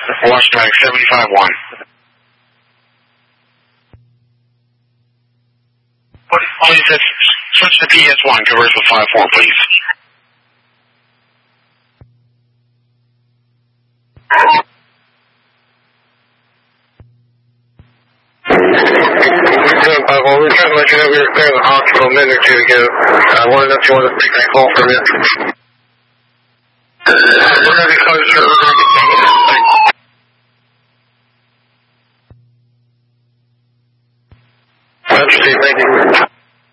Washback 75-1. Please, switch to PS1, converse with 5-4, please. We're trying to let you know we were clear of the hospital a minute or two ago. I wanted to know if you wanted to take that call from you. We're going to be closer.